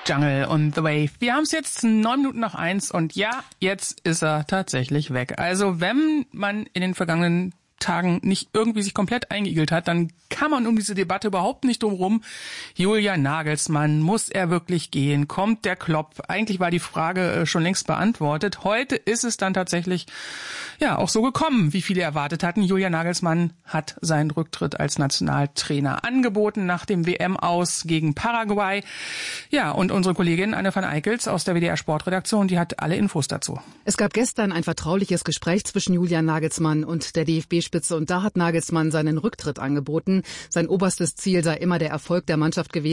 Jungle on the Wave. Wir haben es jetzt 1:09 und ja, jetzt ist er tatsächlich weg. Also wenn man in den vergangenen Tagen nicht irgendwie sich komplett eingeigelt hat, dann kann man um diese Debatte überhaupt nicht drum rum. Julian Nagelsmann, muss er wirklich gehen? Kommt der Klopp? Eigentlich war die Frage schon längst beantwortet. Heute ist es dann tatsächlich ja auch so gekommen, wie viele erwartet hatten. Julian Nagelsmann hat seinen Rücktritt als Nationaltrainer angeboten nach dem WM-Aus gegen Paraguay. Ja, und unsere Kollegin Anne van Eickels aus der WDR Sportredaktion, die hat alle Infos dazu. Es gab gestern ein vertrauliches Gespräch zwischen Julian Nagelsmann und der DFB-Spitze und da hat Nagelsmann seinen Rücktritt angeboten. Sein oberstes Ziel sei immer der Erfolg der Mannschaft gewesen.